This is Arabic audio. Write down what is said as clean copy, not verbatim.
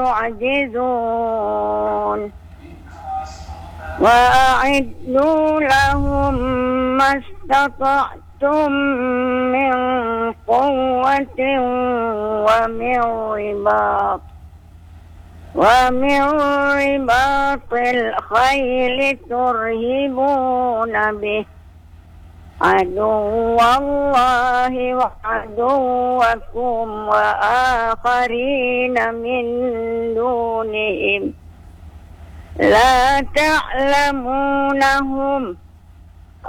يعجزون وأعدوا لهم ما استطعتم من قوة ومن رباط الخيل ترهبون به عدو الله وعدوكم وآخرين من دونهم لا تعلمونهم